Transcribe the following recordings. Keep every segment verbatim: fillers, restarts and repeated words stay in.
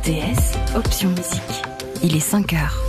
D S, option musique. Il est cinq heures.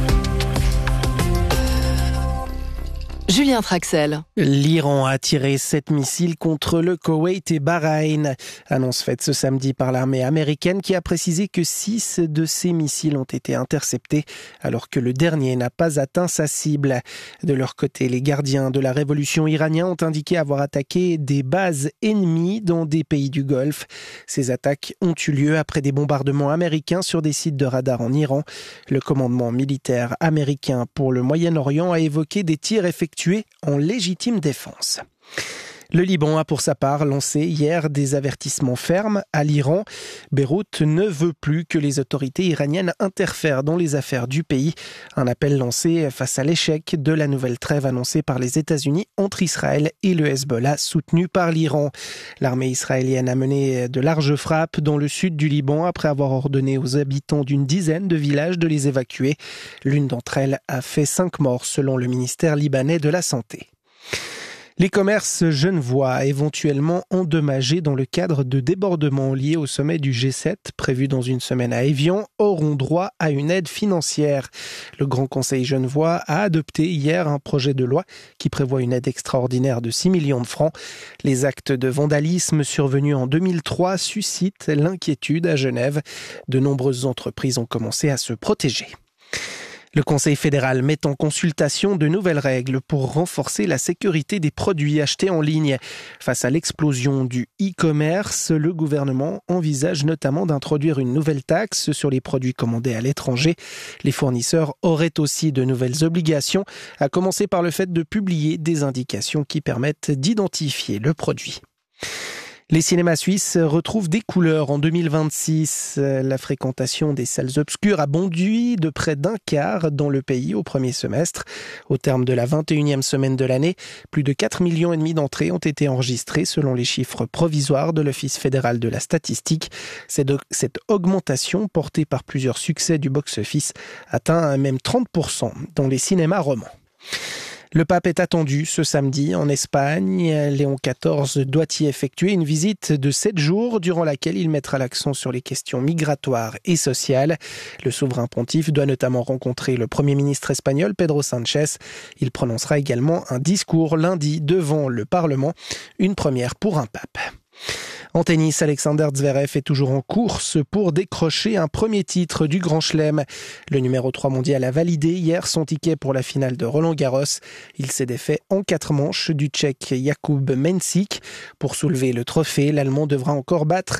Julien Traxel. L'Iran a tiré sept missiles contre le Koweït et Bahreïn. Annonce faite ce samedi par l'armée américaine qui a précisé que six de ces missiles ont été interceptés alors que le dernier n'a pas atteint sa cible. De leur côté, les gardiens de la révolution iranienne ont indiqué avoir attaqué des bases ennemies dans des pays du Golfe. Ces attaques ont eu lieu après des bombardements américains sur des sites de radar en Iran. Le commandement militaire américain pour le Moyen-Orient a évoqué des tirs effectués en légitime défense. Le Liban a pour sa part lancé hier des avertissements fermes à l'Iran. Beyrouth ne veut plus que les autorités iraniennes interfèrent dans les affaires du pays. Un appel lancé face à l'échec de la nouvelle trêve annoncée par les États-Unis entre Israël et le Hezbollah soutenu par l'Iran. L'armée israélienne a mené de larges frappes dans le sud du Liban après avoir ordonné aux habitants d'une dizaine de villages de les évacuer. L'une d'entre elles a fait cinq morts selon le ministère libanais de la Santé. Les commerces genevois éventuellement endommagés dans le cadre de débordements liés au sommet du G sept prévu dans une semaine à Évian auront droit à une aide financière. Le Grand Conseil genevois a adopté hier un projet de loi qui prévoit une aide extraordinaire de six millions de francs. Les actes de vandalisme survenus en deux mille trois suscitent l'inquiétude à Genève. De nombreuses entreprises ont commencé à se protéger. Le Conseil fédéral met en consultation de nouvelles règles pour renforcer la sécurité des produits achetés en ligne. Face à l'explosion du e-commerce, le gouvernement envisage notamment d'introduire une nouvelle taxe sur les produits commandés à l'étranger. Les fournisseurs auraient aussi de nouvelles obligations, à commencer par le fait de publier des indications qui permettent d'identifier le produit. Les cinémas suisses retrouvent des couleurs en deux mille vingt-six. La fréquentation des salles obscures a bondi de près d'un quart dans le pays au premier semestre. Au terme de la vingt et unième semaine de l'année, plus de quatre millions et demi d'entrées ont été enregistrées selon les chiffres provisoires de l'Office fédéral de la statistique. Cette augmentation, portée par plusieurs succès du box-office, atteint même trente pour cent dans les cinémas romans. Le pape est attendu ce samedi en Espagne. Léon quatorze doit y effectuer une visite de sept jours durant laquelle il mettra l'accent sur les questions migratoires et sociales. Le souverain pontife doit notamment rencontrer le Premier ministre espagnol Pedro Sánchez. Il prononcera également un discours lundi devant le Parlement, une première pour un pape. En tennis, Alexander Zverev est toujours en course pour décrocher un premier titre du Grand Chelem. Le numéro trois mondial a validé hier son ticket pour la finale de Roland-Garros. Il s'est défait en quatre manches du Tchèque Jakub Mensik. Pour soulever le trophée, l'Allemand devra encore battre